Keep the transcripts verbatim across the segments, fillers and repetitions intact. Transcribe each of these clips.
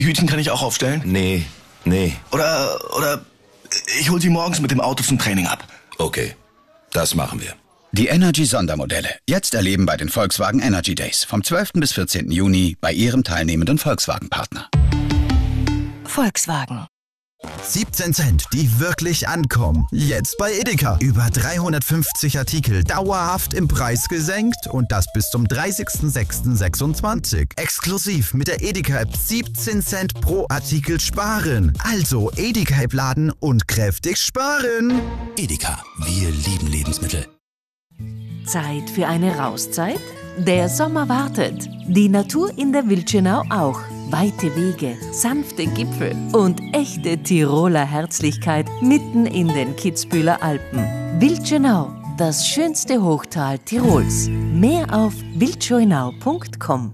Hütchen kann ich auch aufstellen? Nee, nee. Oder, oder ich hol sie morgens mit dem Auto zum Training ab. Okay, das machen wir. Die Energy-Sondermodelle. Jetzt erleben bei den Volkswagen Energy Days. Vom zwölften bis vierzehnten Juni bei Ihrem teilnehmenden Volkswagen-Partner. Volkswagen. siebzehn Cent, die wirklich ankommen. Jetzt bei Edeka. Über dreihundertfünfzig Artikel dauerhaft im Preis gesenkt und das bis zum dreißigsten sechsten sechsundzwanzig. Exklusiv mit der Edeka-App siebzehn Cent pro Artikel sparen. Also Edeka-App laden und kräftig sparen. Edeka, wir lieben Lebensmittel. Zeit für eine Rauszeit? Der Sommer wartet. Die Natur in der Wildschönau auch. Weite Wege, sanfte Gipfel und echte Tiroler Herzlichkeit mitten in den Kitzbüheler Alpen. Wildschönau, das schönste Hochtal Tirols. Mehr auf wildschönau punkt com.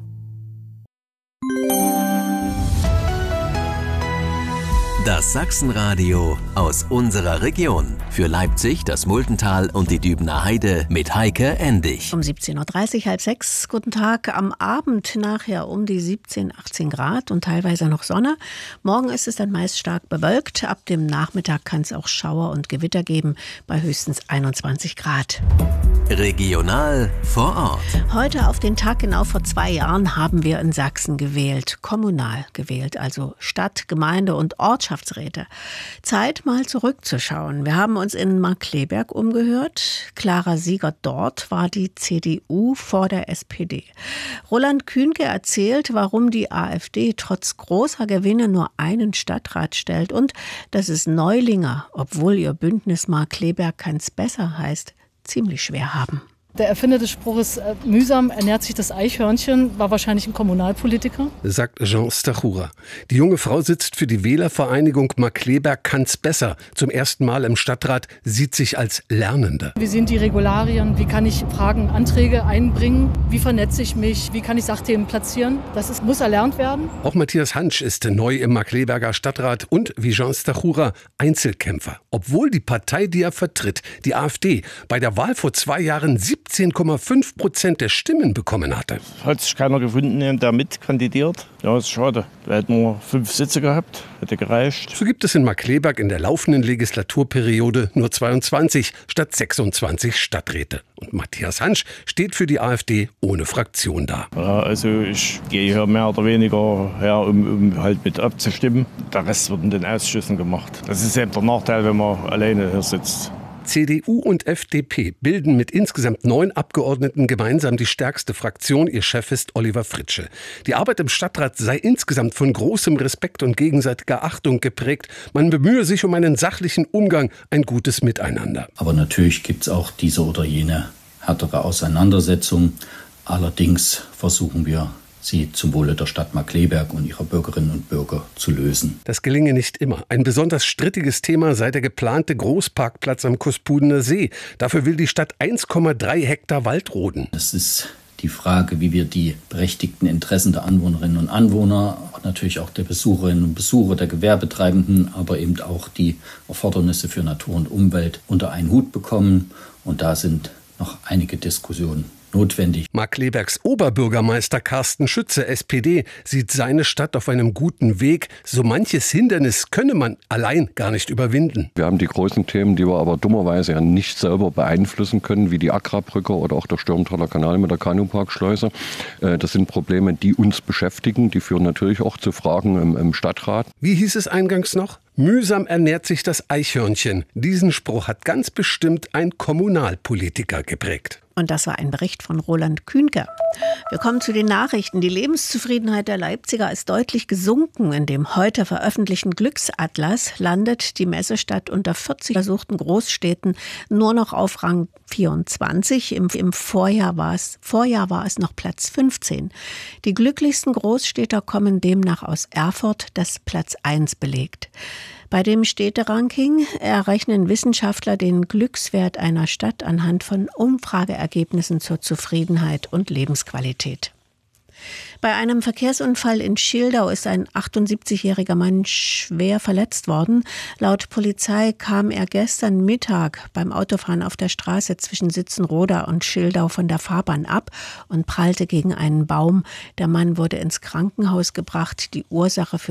Das Sachsenradio aus unserer Region. Für Leipzig, das Multental und die Dübener Heide mit Heike Endig. Um siebzehn Uhr dreißig, halb sechs, guten Tag. Am Abend nachher um die siebzehn, achtzehn Grad und teilweise noch Sonne. Morgen ist es dann meist stark bewölkt. Ab dem Nachmittag kann es auch Schauer und Gewitter geben bei höchstens einundzwanzig Grad. Regional vor Ort. Heute auf den Tag genau vor zwei Jahren haben wir in Sachsen gewählt. Kommunal gewählt, also Stadt, Gemeinde und Ortschaftsräte. Zeit mal zurückzuschauen. Wir haben uns in Markkleeberg umgehört. Klarer Sieger dort war die C D U vor der S P D. Roland Kühnke erzählt, warum die AfD trotz großer Gewinne nur einen Stadtrat stellt und dass es Neulinger, obwohl ihr Bündnis Markkleeberg kann's besser heißt, ziemlich schwer haben. Der Erfinder des Spruches, äh, mühsam ernährt sich das Eichhörnchen, war wahrscheinlich ein Kommunalpolitiker. Sagt Jean Stachura. Die junge Frau sitzt für die Wählervereinigung Markkleeberg kann's besser. Zum ersten Mal im Stadtrat, sieht sich als Lernende. Wie sind die Regularien? Wie kann ich Fragen, Anträge einbringen? Wie vernetze ich mich? Wie kann ich Sachthemen platzieren? Das ist, muss erlernt werden. Auch Matthias Hansch ist neu im Markkleeberger Stadtrat und, wie Jean Stachura, Einzelkämpfer. Obwohl die Partei, die er vertritt, die AfD, bei der Wahl vor zwei Jahren siebzehn Komma fünf Prozent der Stimmen bekommen hatte. Hat sich keiner gefunden, der mitkandidiert. Ja, ist schade. Wir hätten nur fünf Sitze gehabt, hätte gereicht. So gibt es in Markkleeberg in der laufenden Legislaturperiode nur zweiundzwanzig statt sechsundzwanzig Stadträte. Und Matthias Hansch steht für die AfD ohne Fraktion da. Ja, also ich gehe hier mehr oder weniger her, um, um halt mit abzustimmen. Der Rest wird in den Ausschüssen gemacht. Das ist eben der Nachteil, wenn man alleine hier sitzt. C D U und F D P bilden mit insgesamt neun Abgeordneten gemeinsam die stärkste Fraktion. Ihr Chef ist Oliver Fritsche. Die Arbeit im Stadtrat sei insgesamt von großem Respekt und gegenseitiger Achtung geprägt. Man bemühe sich um einen sachlichen Umgang, ein gutes Miteinander. Aber natürlich gibt es auch diese oder jene härtere Auseinandersetzung. Allerdings versuchen wir, sie zum Wohle der Stadt Markkleeberg und ihrer Bürgerinnen und Bürger zu lösen. Das gelinge nicht immer. Ein besonders strittiges Thema sei der geplante Großparkplatz am Kuspudener See. Dafür will die Stadt eins Komma drei Hektar Wald roden. Das ist die Frage, wie wir die berechtigten Interessen der Anwohnerinnen und Anwohner, natürlich auch der Besucherinnen und Besucher, der Gewerbetreibenden, aber eben auch die Erfordernisse für Natur und Umwelt unter einen Hut bekommen. Und da sind noch einige Diskussionen notwendig. Markkleebergs Oberbürgermeister Carsten Schütze, S P D, sieht seine Stadt auf einem guten Weg. So manches Hindernis könne man allein gar nicht überwinden. Wir haben die großen Themen, die wir aber dummerweise ja nicht selber beeinflussen können, wie die Agra-Brücke oder auch der Stürmtaler Kanal mit der Kanuparkschleuse. Das sind Probleme, die uns beschäftigen. Die führen natürlich auch zu Fragen im, im Stadtrat. Wie hieß es eingangs noch? Mühsam ernährt sich das Eichhörnchen. Diesen Spruch hat ganz bestimmt ein Kommunalpolitiker geprägt. Und das war ein Bericht von Roland Kühnke. Wir kommen zu den Nachrichten. Die Lebenszufriedenheit der Leipziger ist deutlich gesunken. In dem heute veröffentlichten Glücksatlas landet die Messestadt unter vierzig versuchten Großstädten nur noch auf Rang vierundzwanzig. Im, im Vorjahr, war es, Vorjahr war es noch Platz fünfzehn. Die glücklichsten Großstädter kommen demnach aus Erfurt, das Platz eins belegt. Bei dem Städteranking errechnen Wissenschaftler den Glückswert einer Stadt anhand von Umfrageergebnissen zur Zufriedenheit und Lebensqualität. Bei einem Verkehrsunfall in Schildau ist ein achtundsiebzigjähriger Mann schwer verletzt worden. Laut Polizei kam er gestern Mittag beim Autofahren auf der Straße zwischen Sitzenroda und Schildau von der Fahrbahn ab und prallte gegen einen Baum. Der Mann wurde ins Krankenhaus gebracht. Die Ursache für